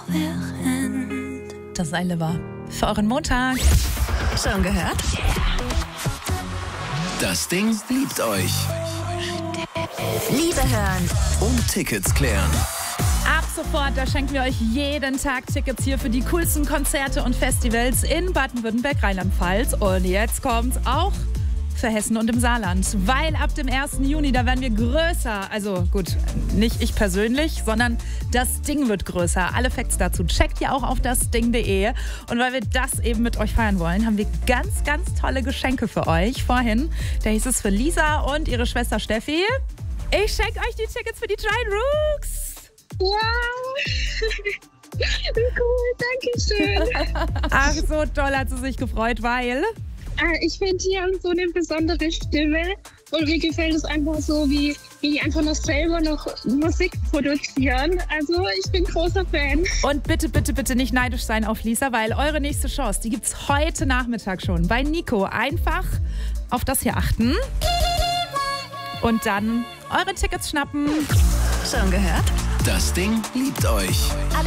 Das Seile war für euren Montag. Schon gehört? Das Ding liebt euch. Liebe hören. Und Tickets klären. Ab sofort, da schenken wir euch jeden Tag Tickets hier für die coolsten Konzerte und Festivals in Baden-Württemberg, Rheinland-Pfalz. Und jetzt kommt's auch für Hessen und im Saarland. Weil ab dem 1. Juni, da werden wir größer. Also gut, nicht ich persönlich, sondern das Ding wird größer. Alle Facts dazu checkt ihr auch auf dasding.de. Und weil wir das eben mit euch feiern wollen, haben wir ganz, ganz tolle Geschenke für euch. Vorhin, da hieß es für Lisa und ihre Schwester Steffi: Ich schenke euch die Tickets für die Giant Rooks. Wow! Cool, danke schön. Ach, so toll hat sie sich gefreut, weil... Ich finde, die haben so eine besondere Stimme und mir gefällt es einfach so, wie die einfach noch selber noch Musik produzieren. Also ich bin großer Fan. Und bitte, bitte, bitte nicht neidisch sein auf Lisa, weil eure nächste Chance, die gibt's heute Nachmittag schon bei Nico. Einfach auf das hier achten und dann eure Tickets schnappen. Schon gehört? Das Ding liebt euch. Alle